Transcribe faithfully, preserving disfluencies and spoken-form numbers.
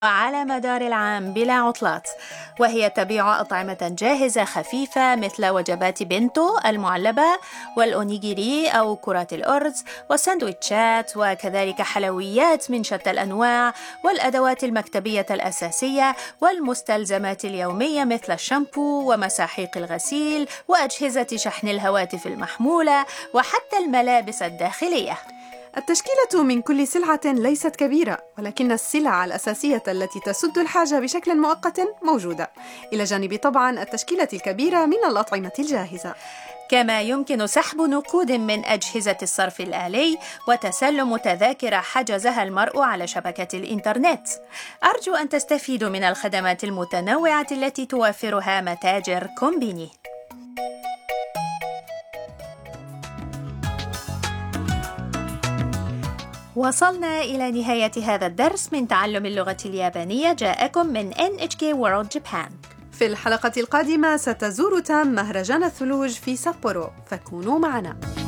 على مدار العام بلا عطلات، وهي تبيع أطعمة جاهزة خفيفة مثل وجبات بنتو المعلبة والأونيجيري أو كرات الأرز والساندويتشات، وكذلك حلويات من شتى الأنواع والأدوات المكتبية الأساسية والمستلزمات اليومية مثل الشامبو ومساحيق الغسيل وأجهزة شحن الهواتف المحمولة وحتى الملابس الداخلية. التشكيلة من كل سلعة ليست كبيرة، ولكن السلع الأساسية التي تسد الحاجة بشكل مؤقت موجودة، إلى جانب طبعاً التشكيلة الكبيرة من الأطعمة الجاهزة. كما يمكن سحب نقود من أجهزة الصرف الآلي وتسلم تذاكر حجزها المرء على شبكة الإنترنت. أرجو أن تستفيدوا من الخدمات المتنوعة التي توفرها متاجر كومبيني. وصلنا إلى نهاية هذا الدرس من تعلم اللغة اليابانية، جاءكم من إن إتش كي World Japan. في الحلقة القادمة ستزور تام مهرجان الثلوج في سابورو، فكونوا معنا.